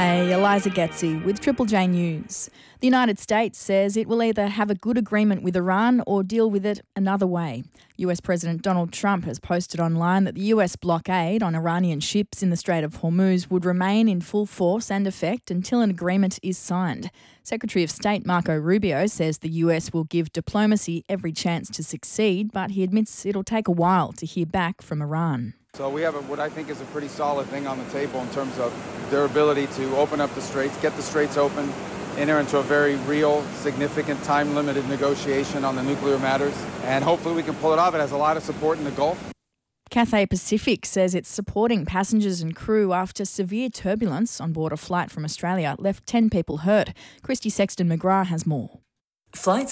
Hey, Eliza Getzi with Triple J News. The United States says it will either have a good agreement with Iran or deal with it another way. US President Donald Trump has posted online that the US blockade on Iranian ships in the Strait of Hormuz would remain in full force and effect until an agreement is signed. Secretary of State Marco Rubio says the US will give diplomacy every chance to succeed, but he admits it'll take a while to hear back from Iran. So we have what I think is a pretty solid thing on the table in terms of their ability to open up the straits, get the straits open, enter into a very real, significant, time-limited negotiation on the nuclear matters, and hopefully we can pull it off. It has a lot of support in the Gulf. Cathay Pacific says it's supporting passengers and crew after severe turbulence on board a flight from Australia left 10 people hurt. Christy Sexton-McGrath has more. Flight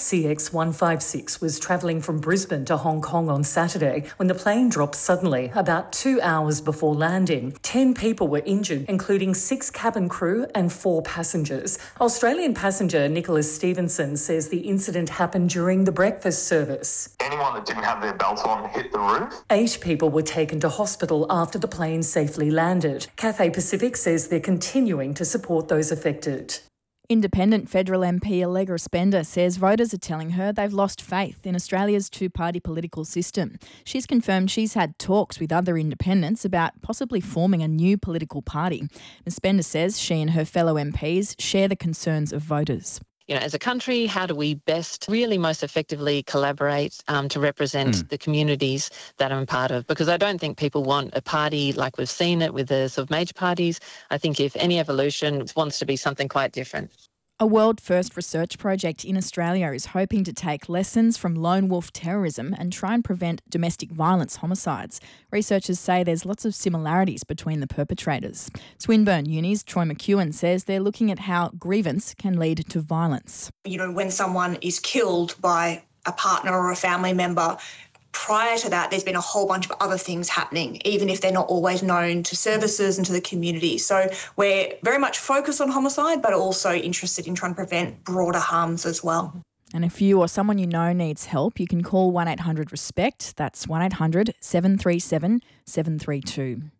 CX-156 was travelling from Brisbane to Hong Kong on Saturday when the plane dropped suddenly about 2 hours before landing. 10 people were injured, including 6 cabin crew and 4 passengers. Australian passenger Nicholas Stevenson says the incident happened during the breakfast service. Anyone that didn't have their belt on hit the roof. 8 people were taken to hospital after the plane safely landed. Cathay Pacific says they're continuing to support those affected. Independent federal MP Allegra Spender says voters are telling her they've lost faith in Australia's two-party political system. She's confirmed she's had talks with other independents about possibly forming a new political party. Ms. Spender says she and her fellow MPs share the concerns of voters. As a country, how do we best really most effectively collaborate to represent the communities that I'm part of? Because I don't think people want a party like we've seen it with the sort of major parties. I think if any evolution wants to be something quite different. A world-first research project in Australia is hoping to take lessons from lone wolf terrorism and try and prevent domestic violence homicides. Researchers say there's lots of similarities between the perpetrators. Swinburne Uni's Troy McEwen says they're looking at how grievance can lead to violence. When someone is killed by a partner or a family member, prior to that, there's been a whole bunch of other things happening, even if they're not always known to services and to the community. So we're very much focused on homicide, but also interested in trying to prevent broader harms as well. And if you or someone you know needs help, you can call 1-800-RESPECT. That's 1-800-737-732.